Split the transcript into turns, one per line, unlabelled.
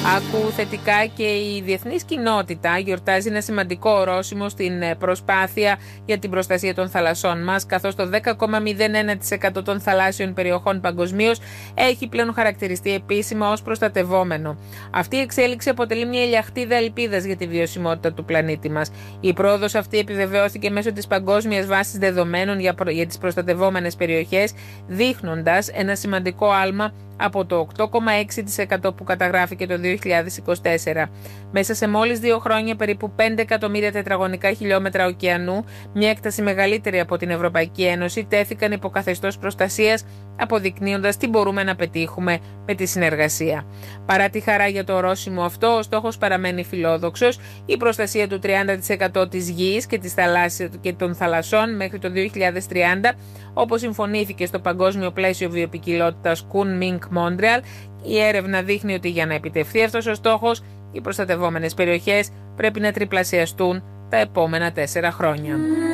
Άκου θετικά και η διεθνής κοινότητα γιορτάζει ένα σημαντικό ορόσημο στην προσπάθεια για την προστασία των θαλασσών μας, καθώς το 10,01% των θαλάσσιων περιοχών παγκοσμίως έχει πλέον χαρακτηριστεί επίσημα ως προστατευόμενο. Αυτή η εξέλιξη αποτελεί μια ηλιαχτίδα ελπίδας για τη βιωσιμότητα του πλανήτη μας. Η πρόοδος αυτή επιβεβαιώθηκε μέσω της Παγκόσμιας Βάσης Δεδομένων για τις προστατευόμενες περιοχές, δείχνοντας ένα σημαντικό άλμα από το 8,6% που καταγράφηκε το 2024. Μέσα σε μόλις 2 χρόνια, περίπου 5 εκατομμύρια τετραγωνικά χιλιόμετρα ωκεανού, μια έκταση μεγαλύτερη από την Ευρωπαϊκή Ένωση, τέθηκαν υπό καθεστώς προστασίας, αποδεικνύοντας τι μπορούμε να πετύχουμε με τη συνεργασία. Παρά τη χαρά για το ορόσημο αυτό, ο στόχος παραμένει φιλόδοξος: η προστασία του 30% της γης και των θαλασσών μέχρι το 2030, όπως συμφωνήθηκε στο Παγκόσμιο Πλαίσιο Βιοποικιλότητας Kunming-Montreal. Η έρευνα δείχνει ότι για να επιτευχθεί αυτός ο στόχος, οι προστατευόμενες περιοχές πρέπει να τριπλασιαστούν τα επόμενα 4 χρόνια.